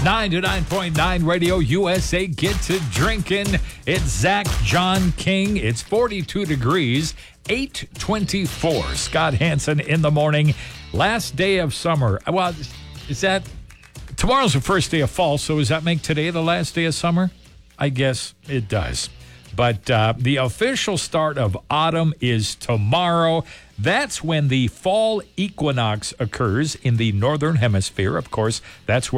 99.9 Radio USA. Get to drinking. It's Zach John King. It's 42 degrees, 8:24. Scott Hansen in the morning. Last day of summer. Well, is that... Tomorrow's the first day of fall, so does that make today the last day of summer? I guess it does. But the official start of autumn is tomorrow. That's when the fall equinox occurs in the northern hemisphere. Of course, that's where